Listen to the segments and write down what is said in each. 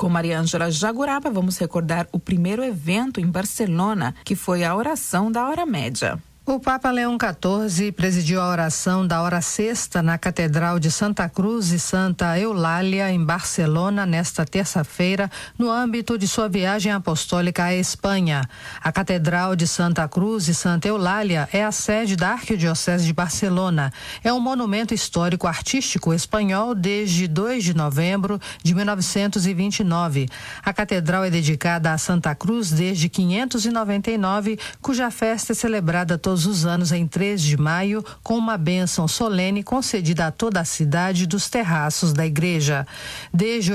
Com Maria Ângela Jaguraba, vamos recordar o primeiro evento em Barcelona, que foi a oração da hora média. O Papa Leão XIV presidiu a oração da hora sexta na Catedral de Santa Cruz e Santa Eulália, em Barcelona, nesta terça-feira, no âmbito de sua viagem apostólica à Espanha. A Catedral de Santa Cruz e Santa Eulália é a sede da Arquidiocese de Barcelona. É um monumento histórico-artístico espanhol desde 2 de novembro de 1929. A catedral é dedicada a Santa Cruz desde 599, cuja festa é celebrada todos os anos em 3 de maio, com uma bênção solene concedida a toda a cidade dos terraços da igreja. Desde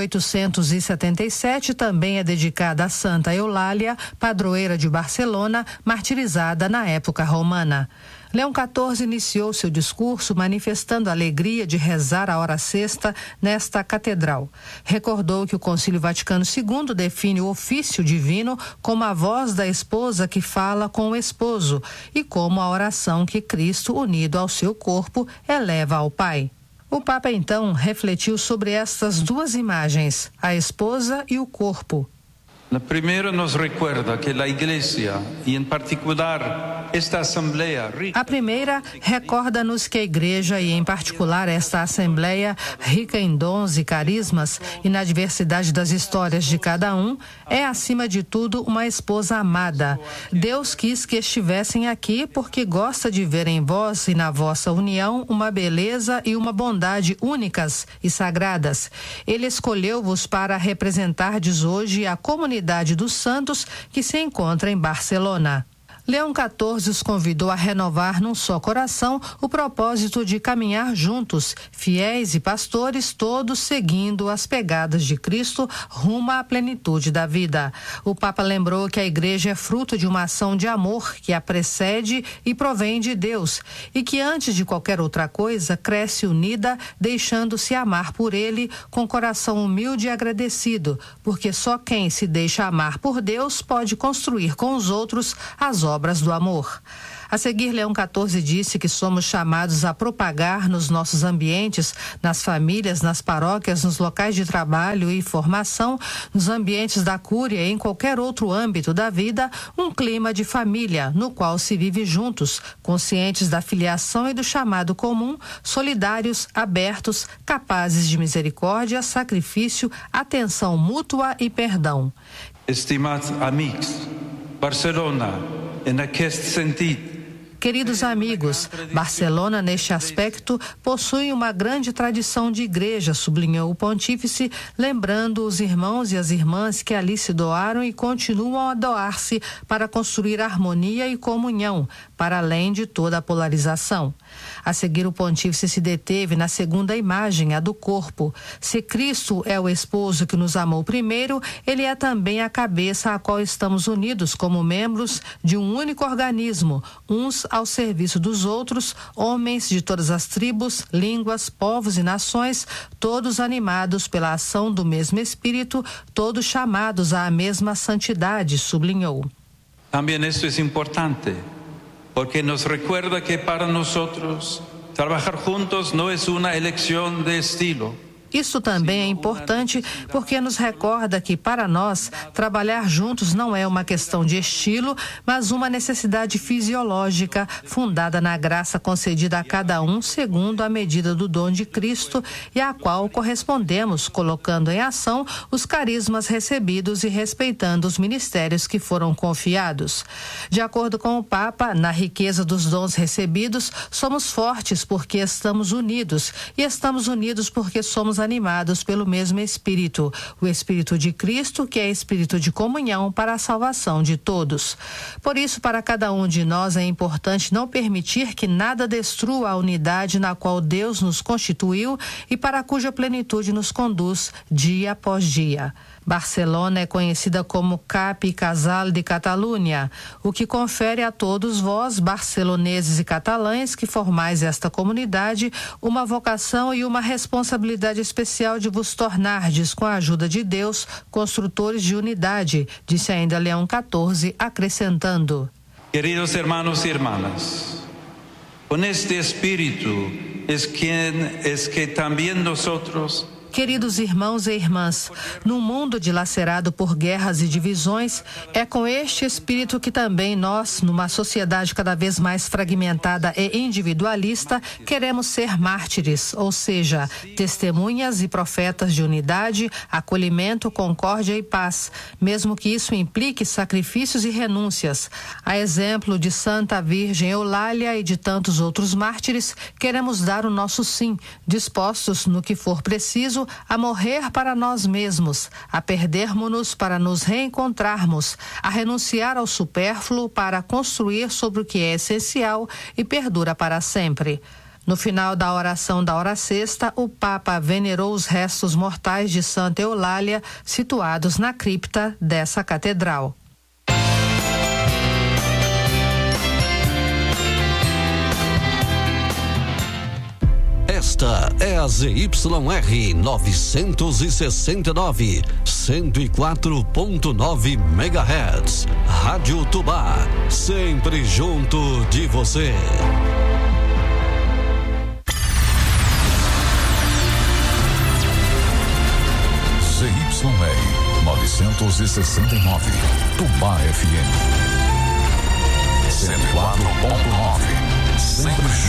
877 também é dedicada a Santa Eulália, padroeira de Barcelona, martirizada na época romana. Leão XIV iniciou seu discurso manifestando a alegria de rezar a hora sexta nesta catedral. Recordou que o Concílio Vaticano II define o ofício divino como a voz da esposa que fala com o esposo e como a oração que Cristo, unido ao seu corpo, eleva ao Pai. O Papa então refletiu sobre estas duas imagens, a esposa e o corpo. La primera nos recuerda que la Iglesia, y en particular esta Asamblea rica... A primeira recorda-nos que a Igreja, e em particular esta Assembleia, rica em dons e carismas e na diversidade das histórias de cada um, é, acima de tudo, uma esposa amada. Deus quis que estivessem aqui porque gosta de ver em vós e na vossa união uma beleza e uma bondade únicas e sagradas. Ele escolheu-vos para representardes hoje a comunidade dos santos que se encontra em Barcelona. Leão XIV os convidou a renovar num só coração o propósito de caminhar juntos, fiéis e pastores, todos seguindo as pegadas de Cristo rumo à plenitude da vida. O Papa lembrou que a Igreja é fruto de uma ação de amor que a precede e provém de Deus, e que antes de qualquer outra coisa cresce unida, deixando-se amar por Ele com coração humilde e agradecido, porque só quem se deixa amar por Deus pode construir com os outros as obras do amor. A seguir, Leão XIV disse que somos chamados a propagar nos nossos ambientes, nas famílias, nas paróquias, nos locais de trabalho e formação, nos ambientes da cúria e em qualquer outro âmbito da vida, um clima de família, no qual se vive juntos, conscientes da filiação e do chamado comum, solidários, abertos, capazes de misericórdia, sacrifício, atenção mútua e perdão. Estimados amigos, Barcelona, en aquest sentit, Queridos amigos, Barcelona, neste aspecto, possui uma grande tradição de igreja, sublinhou o pontífice, lembrando os irmãos e as irmãs que ali se doaram e continuam a doar-se para construir harmonia e comunhão, para além de toda a polarização. A seguir, o pontífice se deteve na segunda imagem, a do corpo. Se Cristo é o esposo que nos amou primeiro, ele é também a cabeça a qual estamos unidos como membros de um único organismo, uns ao serviço dos outros, homens de todas as tribos, línguas, povos e nações, todos animados pela ação do mesmo Espírito, todos chamados à mesma santidade, sublinhou. Também isso é importante, porque nos recuerda que para nosotros trabajar juntos no es una elección de estilo. Isso também é importante porque nos recorda que, para nós, trabalhar juntos não é uma questão de estilo, mas uma necessidade fisiológica, fundada na graça concedida a cada um segundo a medida do dom de Cristo e à qual correspondemos, colocando em ação os carismas recebidos e respeitando os ministérios que foram confiados. De acordo com o Papa, na riqueza dos dons recebidos, somos fortes porque estamos unidos, e estamos unidos porque somos animados pelo mesmo Espírito, o Espírito de Cristo, que é Espírito de comunhão para a salvação de todos. Por isso, para cada um de nós é importante não permitir que nada destrua a unidade na qual Deus nos constituiu e para cuja plenitude nos conduz dia após dia. Barcelona é conhecida como Cap e Casal de Catalunha, o que confere a todos vós, barceloneses e catalães, que formais esta comunidade, uma vocação e uma responsabilidade especial de vos tornardes, com a ajuda de Deus, construtores de unidade, disse ainda Leão XIV, acrescentando: Queridos hermanos y hermanas, con este espíritu es que también nosotros Queridos irmãos e irmãs, num mundo dilacerado por guerras e divisões, é com este espírito que também nós, numa sociedade cada vez mais fragmentada e individualista, queremos ser mártires, ou seja, testemunhas e profetas de unidade, acolhimento, concórdia e paz, mesmo que isso implique sacrifícios e renúncias. A exemplo de Santa Virgem Eulália e de tantos outros mártires, queremos dar o nosso sim, dispostos, no que for preciso, a morrer para nós mesmos, a perdermos-nos para nos reencontrarmos, a renunciar ao supérfluo para construir sobre o que é essencial e perdura para sempre. No final da oração da hora sexta, o Papa venerou os restos mortais de Santa Eulália, situados na cripta dessa catedral. Esta é a ZYR 969, 104.9 MHz. Rádio Tubá, sempre junto de você. ZYR 969, Tubá FM 104.9, sempre